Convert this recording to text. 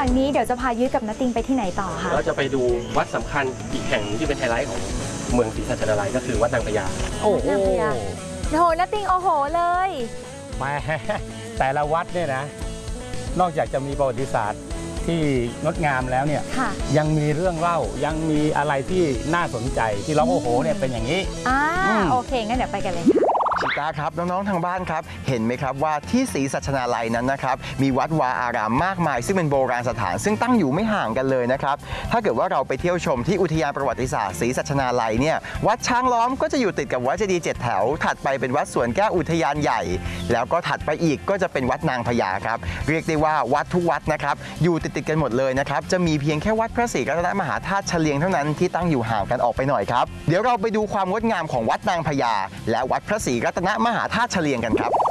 จากนี้เดี๋ยวจะพายุ้ยกับณติงไปที่ไหนต่อคะเราจะไปดูวัดสำคัญอีกแห่งที่เป็นไฮไลท์ของเมืองศรีสัชนาลัยก็คือวัดนางพญาโอ้โหโอ้โหณติงโอ้โหเลยแม่แต่ละวัดเนี่ยนะนอกจากจะมีประวัติศาสตร์ที่งดงามแล้วเนี่ยยังมีเรื่องเล่ายังมีอะไรที่น่าสนใจที่ร้องโอ้โหเนี่ยเป็นอย่างนี้โอเคงั้นเดี๋ยวไปกันเลยค่ะชิตาครับน้องๆทางบ้านครับเห็นไหมครับว่าที่ศรีสัชนาลัยนั้นนะครับมีวัดวาอารามมากมายซึ่งเป็นโบราณสถานซึ่งตั้งอยู่ไม่ห่างกันเลยนะครับถ้าเกิดว่าเราไปเที่ยวชมที่อุทยานประวัติศาสตร์ศรีสัชนาลัยเนี่ยวัดช้างล้อมก็จะอยู่ติดกับวัดเจดีย์7 แถวถัดไปเป็นวัดสวนแก้วอุทยานใหญ่แล้วก็ถัดไปอีกก็จะเป็นวัดนางพญาครับเรียกได้ว่าวัดทุกวัดนะครับอยู่ติดกันหมดเลยนะครับจะมีเพียงแค่วัดพระศรีรัตนมหาธาตุเฉลียงเท่านั้นที่ตั้งอยู่ห่างกันออกไปหน่อยครับเดี๋ยวเราไปดูความงดงามของวัดนางพญาและวัดพระศรีรัตนมหาธาตุเฉลียงกันครับ